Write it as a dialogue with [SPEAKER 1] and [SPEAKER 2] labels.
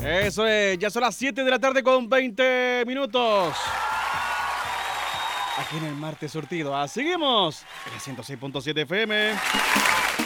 [SPEAKER 1] Eso es, ya son las 7 de la tarde con 20 minutos. Aquí en el Martes Surtido. Seguimos en el 106.7 FM.